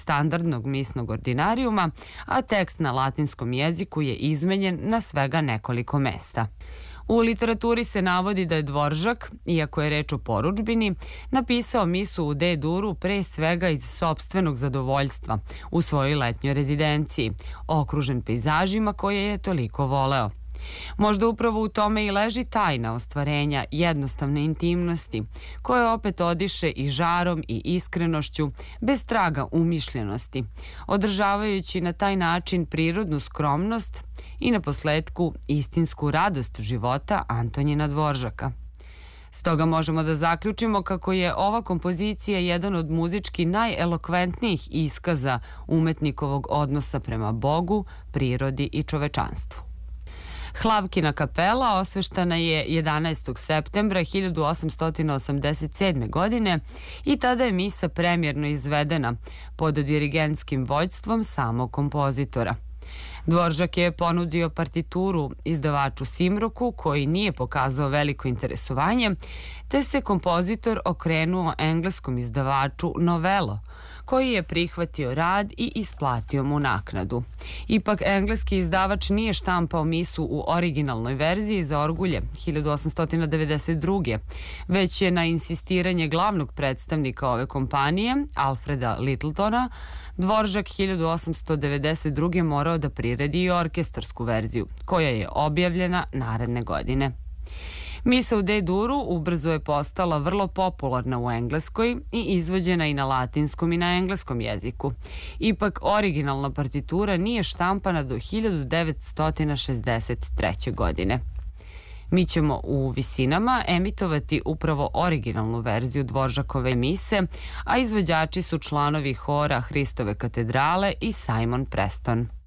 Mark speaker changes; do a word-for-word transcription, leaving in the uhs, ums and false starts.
Speaker 1: standardnog misnog ordinarijuma, a tekst na latinskom jeziku je izmenjen na svega nekoliko mesta. U literaturi se navodi da je Dvoržak, iako je reč o porudžbini, napisao misu u D-duru pre svega iz sopstvenog zadovoljstva u svojoj letnjoj rezidenciji, okružen pejzažima koje je toliko voleo. Možda upravo u tome i leži tajna ostvarenja jednostavne intimnosti, koje opet odiše i žarom i iskrenošću, bez traga umišljenosti, održavajući na taj način prirodnu skromnost i na posledku istinsku radost života Antonjina Dvoržaka. Stoga možemo da zaključimo kako je ova kompozicija jedan od muzički najelokventnijih iskaza umetnikovog odnosa prema Bogu, prirodi i čovečanstvu. Hlavkina kapela osveštana je jedanaestog septembra hiljadu osamsto osamdeset sedme. godine i tada je misa premjerno izvedena pod dirigentskim vođstvom samog kompozitora. Dvoržak je ponudio partituru izdavaču Simroku, koji nije pokazao veliko interesovanje, te se kompozitor okrenuo engleskom izdavaču Novello, koji je prihvatio rad i isplatio mu naknadu. Ipak, engleski izdavač nije štampao misu u originalnoj verziji za orgulje hiljadu osamsto devedeset druge. već je na insistiranje glavnog predstavnika ove kompanije, Alfreda Littletona, Dvoržak hiljadu osamsto devedeset druge. morao da priredi i orkestarsku verziju, koja je objavljena naredne godine. Misa u D-duru ubrzo je postala vrlo popularna u Engleskoj i izvođena i na latinskom i na engleskom jeziku. Ipak, originalna partitura nije štampana do hiljadu devetsto šezdeset treće. godine. Mi ćemo u Visinama emitovati upravo originalnu verziju Dvoržakove mise, a izvođači su članovi hora Hristove katedrale i Simon Preston.